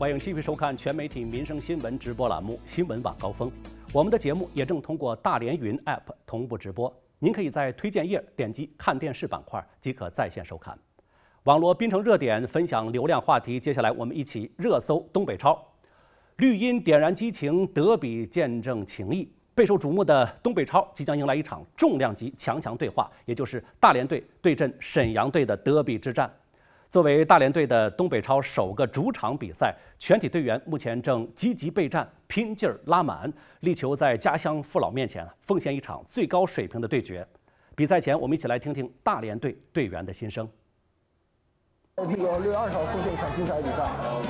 欢迎继续收看全媒体民生新闻直播栏目《新闻晚高峰》。我们的节目也正通过大连云 App 同步直播，您可以在推荐页点击看电视板块即可在线收看。网络槟城热点分享流量话题，接下来我们一起热搜东北超。绿茵点燃激情，德比见证情谊。备受瞩目的东北超即将迎来一场重量级强强对话，也就是大连队对阵沈阳队的德比之战。作为大连队的东北超首个主场比赛，全体队员目前正积极备战，拼劲儿拉满，力求在家乡父老面前奉献一场最高水平的对决。比赛前，我们一起来听听大连队队员的心声。 6月20号奉献一场精彩的比赛。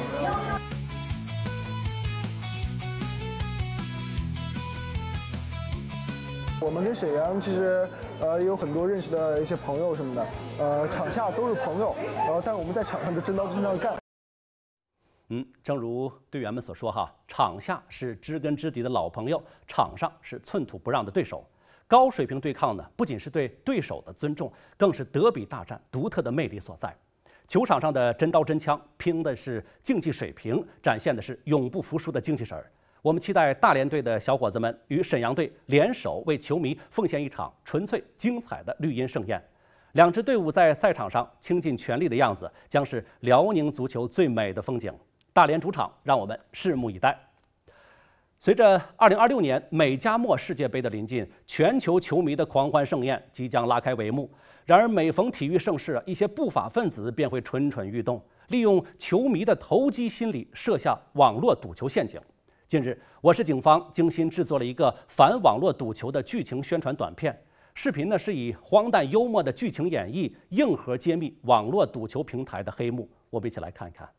我们跟沈阳其实也有很多认识的一些朋友什么的，场下都是朋友，但是我们在场上就真刀真枪的干。 正如队员们所说哈，场下是知根知底的老朋友，场上是寸土不让的对手。高水平对抗呢，不仅是对对手的尊重，更是德比大战独特的魅力所在。球场上的真刀真枪，拼的是竞技水平，展现的是永不服输的精气神儿。我们期待大连队的小伙子们与沈阳队联手，为球迷奉献一场纯粹精彩的绿茵盛宴。两支队伍在赛场上倾尽全力的样子，将是辽宁足球最美的风景。大连主场，让我们拭目以待。随着2026年美加墨世界杯的临近，全球球迷的狂欢盛宴即将拉开帷幕。然而，每逢体育盛事，一些不法分子便会蠢蠢欲动，利用球迷的投机心理，设下网络赌球陷阱。近日，我市警方精心制作了一个反网络赌球的剧情宣传短片。视频呢是以荒诞幽默的剧情演绎，硬核揭秘网络赌球平台的黑幕。我们一起来看一看。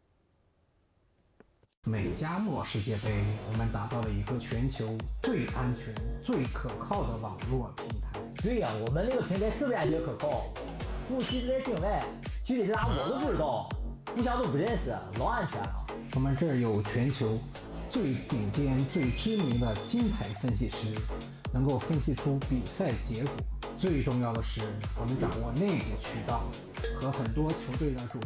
美加墨世界杯，我们打造了一个全球最安全、最可靠的网络平台。 对呀，我们那个平台特别安全可靠，服务器就在境外，具体在哪我都不知道，互相都不认识，老安全了。 我们这儿有全球最顶尖、最知名的金牌分析师，能够分析出比赛结果。最重要的是，我们掌握内部渠道，和很多球队的主